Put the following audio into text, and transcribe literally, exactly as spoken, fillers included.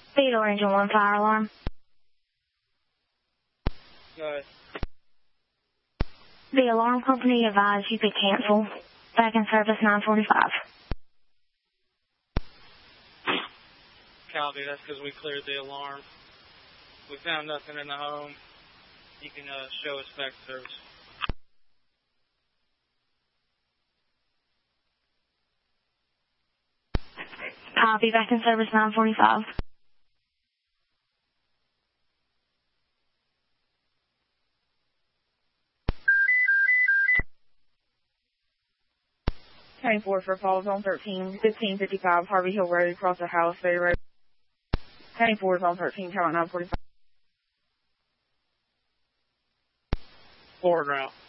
Theodore Engine one fire alarm. Go ahead. The alarm company advised you could cancel. Back in service nine forty-five. Copy, that's because we cleared the alarm. We found nothing in the home. You can uh, show us back to service. Copy, back in service nine forty-five. County four for calls on thirteen, fifteen fifty-five Harvey Hill Road, across the house, Bay Road. County four is on thirteen, count nine forty-five. Forward route.